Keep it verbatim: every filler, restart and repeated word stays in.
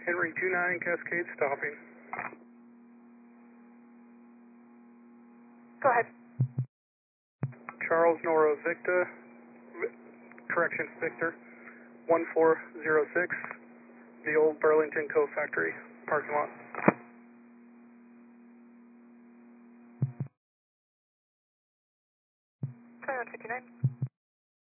Henry two nine Cascade stopping. Go ahead. Charles Nora Victor, correction, Victor, one four zero six, the old Burlington Co. Factory parking lot. twenty-one fifty-nine.